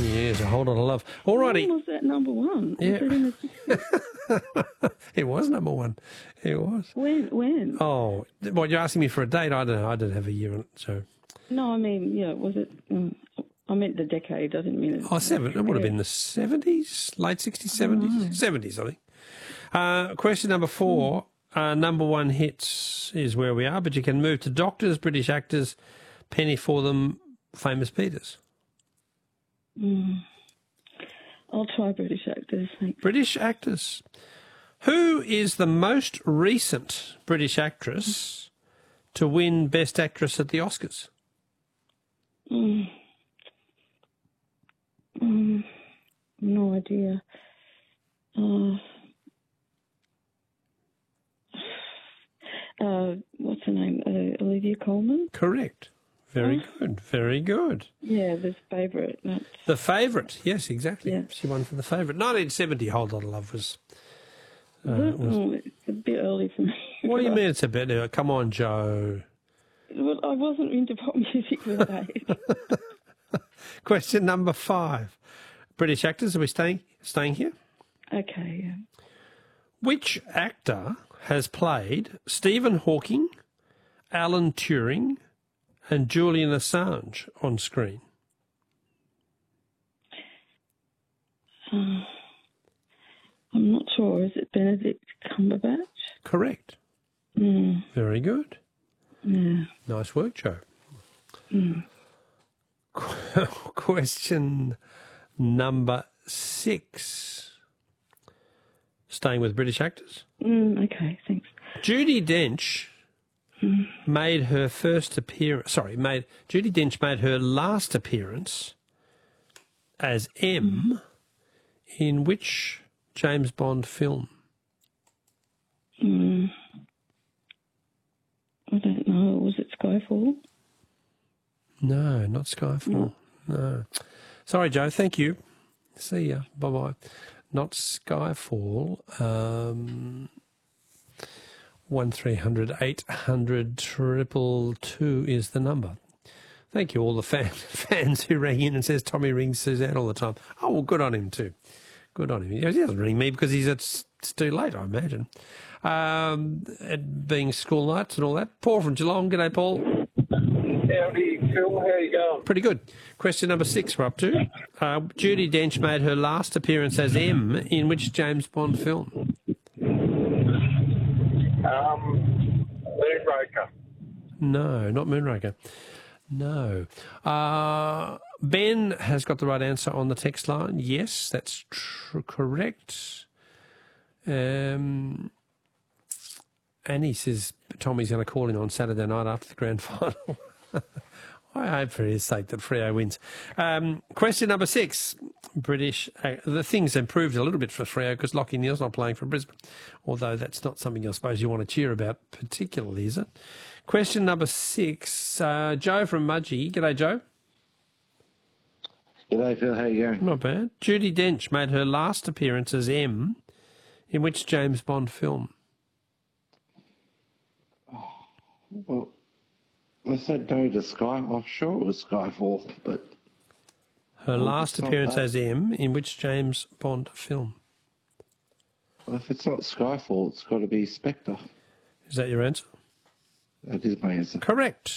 Yes, A Whole Lot of Love. All righty. When was that number one? Yeah. Was it in the It was number one. It was. When? Oh, what, you're asking me for a date? I don't know. I don't have a year on it, so. No, I mean, yeah, was it... I meant the decade. I didn't mean it. Oh, seven. It would have been the 70s, late 60s, 70s, 70s, I think. Question number 4. Number one hits is where we are, but you can move to doctors, British actors, penny for them, famous Peters. I'll try British actors, thanks. British actors. Who is the most recent British actress to win Best Actress at the Oscars? No idea. What's her name? Olivia Colman? Correct. Very good. Very good. Yeah, The Favourite. The Favourite. Yes, exactly. Yeah. She won for The Favourite. 1970, Whole Lot of Love was... It's a bit early for me. What do you mean it's a bit early? Come on, Joe. Well, I wasn't into pop music with that age. Question number 5. British actors, are we staying here? Okay, yeah. Which actor has played Stephen Hawking, Alan Turing, and Julian Assange on screen? I'm not sure. Is it Benedict Cumberbatch? Correct. Very good. Yeah. Nice work, Joe. Question number 6. Staying with British actors. Okay, thanks. Judi Dench made her first appearance. Judi Dench made her last appearance as M in which James Bond film? I don't know. Was it Skyfall? No, not Skyfall. No. Sorry, Joe. Thank you. See ya. Bye-bye. Not Skyfall. 1300 800 222 is the number. Thank you, all the fans who rang in and says Tommy rings Suzanne all the time. Oh, well, good on him too. Good on him. He doesn't ring me because it's too late, I imagine. It being school nights and all that. Paul from Geelong. G'day, Paul. Howdy, Phil. How you going? Pretty good. Question number 6 we're up to. Judi Dench made her last appearance as M in which James Bond film? Moonraker. No, not Moonraker. No. Ben has got the right answer on the text line. Yes, that's correct. Annie says Tommy's going to call in on Saturday night after the grand final. I hope for his sake that Freo wins. Question number 6. The things improved a little bit for Freo because Lachie Neale's not playing for Brisbane, although that's not something I suppose you want to cheer about particularly, is it? Question number 6. Joe from Mudgee. G'day, Joe. G'day, Phil. How you going? Not bad. Judi Dench made her last appearance as M in which James Bond film? Well, I said no to Sky. I'm sure it was Skyfall, but... Her last appearance as M in which James Bond film? Well, if it's not Skyfall, it's got to be Spectre. Is that your answer? That is my answer. Correct.